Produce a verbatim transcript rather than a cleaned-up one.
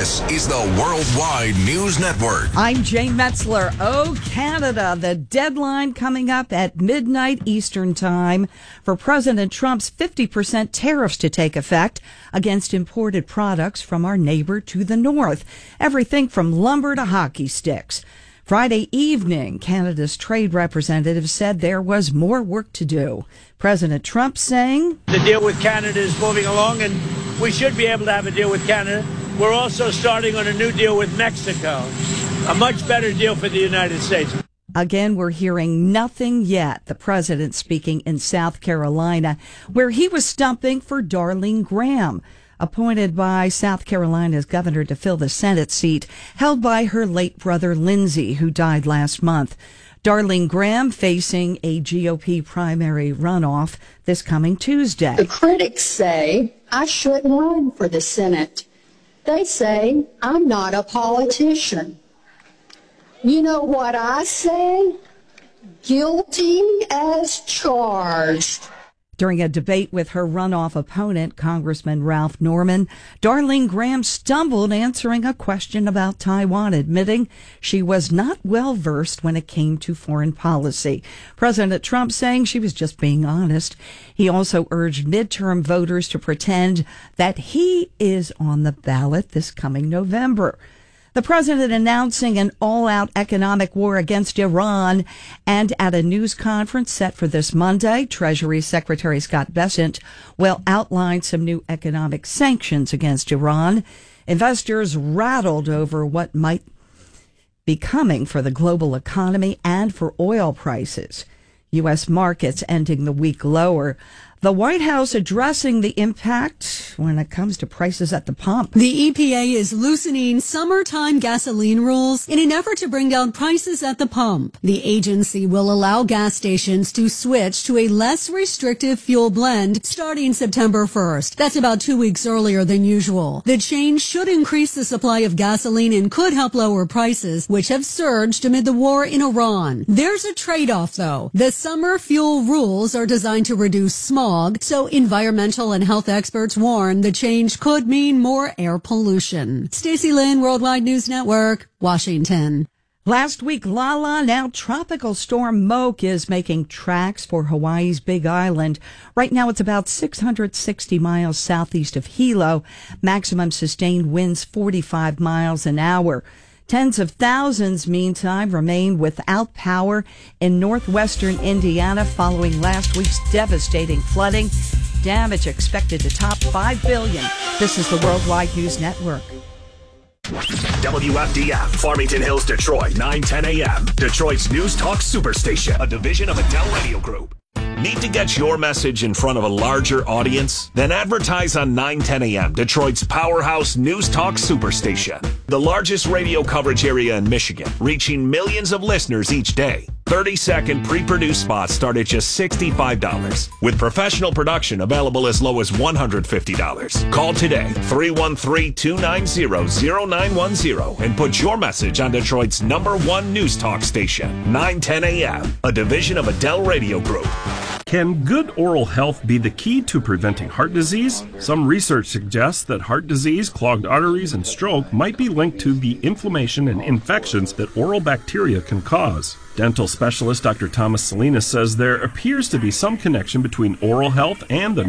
This is the Worldwide News Network. I'm Jane Metzler. Oh, Canada, the deadline coming up at midnight Eastern Time for President Trump's fifty percent tariffs to take effect against imported products from our neighbor to the north. Everything from lumber to hockey sticks. Friday evening, Canada's trade representative said there was more work to do. President Trump saying, the deal with Canada is moving along, and we should be able to have a deal with Canada. We're also starting on a new deal with Mexico, a much better deal for the United States. Again, we're hearing nothing yet. The president speaking in South Carolina, where he was stumping for Darlene Graham, appointed by South Carolina's governor to fill the Senate seat held by her late brother Lindsey, who died last month. Darlene Graham facing a G O P primary runoff this coming Tuesday. The critics say I shouldn't run for the Senate. They say I'm not a politician. You know what I say? Guilty as charged. During a debate with her runoff opponent, Congressman Ralph Norman, Darlene Graham stumbled answering a question about Taiwan, admitting she was not well versed when it came to foreign policy. President Trump saying she was just being honest. He also urged midterm voters to pretend that he is on the ballot this coming November. The president announcing an all-out economic war against Iran, and at a news conference set for this Monday, Treasury Secretary Scott Bessent will outline some new economic sanctions against Iran. Investors rattled over what might be coming for the global economy and for oil prices. U S markets ending the week lower. The White House addressing the impact when it comes to prices at the pump. The E P A is loosening summertime gasoline rules in an effort to bring down prices at the pump. The agency will allow gas stations to switch to a less restrictive fuel blend starting September first. That's about two weeks earlier than usual. The change should increase the supply of gasoline and could help lower prices, which have surged amid the war in Iran. There's a trade-off, though. The summer fuel rules are designed to reduce smog, so environmental and health experts warn the change could mean more air pollution. Stacey Lynn, Worldwide News Network, Washington. Last week, Lala, now Tropical Storm Moke, is making tracks for Hawaii's Big Island. Right now, it's about six hundred sixty miles southeast of Hilo. Maximum sustained winds forty-five miles an hour. Tens of thousands, meantime, remain without power in northwestern Indiana following last week's devastating flooding. Damage expected to top five billion dollars. This is the Worldwide News Network. W F D F, Farmington Hills, Detroit, nine ten a.m. Detroit's News Talk Superstation, a division of Adele Radio Group. Need to get your message in front of a larger audience? Then advertise on nine ten a.m., Detroit's powerhouse News Talk Superstation. The largest radio coverage area in Michigan, reaching millions of listeners each day. thirty-second pre-produced spots start at just sixty-five dollars, with professional production available as low as one hundred fifty dollars. Call today, three one three, two nine zero, zero nine one zero, and put your message on Detroit's number one News Talk station, nine ten a.m., a division of Adele Radio Group. Can good oral health be the key to preventing heart disease? Some research suggests that heart disease, clogged arteries, and stroke might be linked to the inflammation and infections that oral bacteria can cause. Dental specialist Doctor Thomas Salinas says there appears to be some connection between oral health and the